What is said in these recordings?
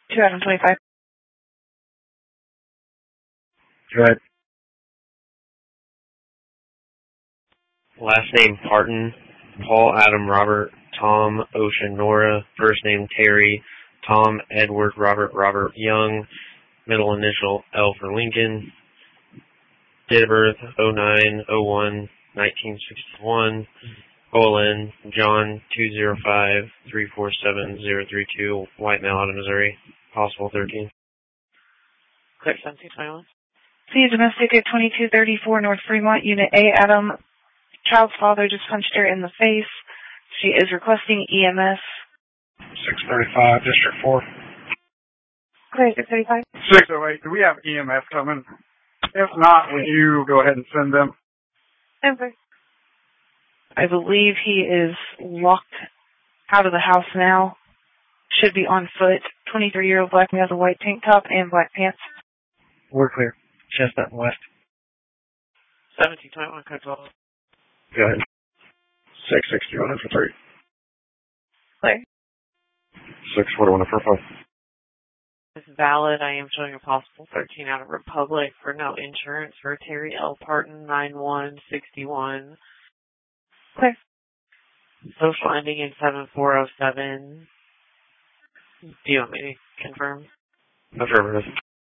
2 Adam 25. Go ahead. Last name Parton, Paul Adam Robert, Tom Ocean Nora, first name Terry, Tom Edward Robert Robert Young, middle initial L for Lincoln, date of birth 09/01/1961, OLN John 205-347-032, white male out of Missouri, possible 13. Clear 1721. See domestic at 2234 North Fremont, Unit A. Adam, child's father just punched her in the face. She is requesting EMS. 635, District 4. Clear 635. 608, do we have EMS coming? If not, will you go ahead and send them? Over. I believe he is locked out of the house now. Should be on foot. 23-year-old black male with a white tank top and black pants. We're clear. Chestnut and West. 1721, code 12. Go ahead. 661 for 3. Clear. 641 for 5. It's valid. I am showing a possible 13 out of Republic for no insurance for Terry L. Parton, 9161. Clear. Social ending in 7407. Do you want me to confirm? Affirmative.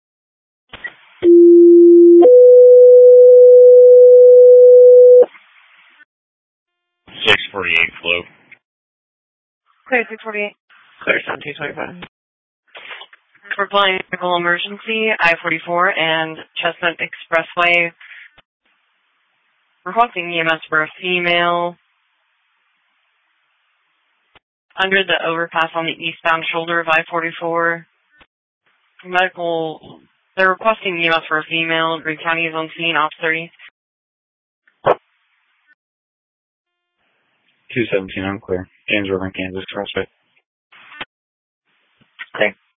648 flow. Clear 648. Clear 1725. For applying medical emergency, I-44 and Chestnut Expressway. Requesting EMS for a female under the overpass on the eastbound shoulder of I-44. They're requesting EMS for a female. Greene County is on scene, Ops 30. 217, I'm clear. James River, Kansas, Crossway. Clear.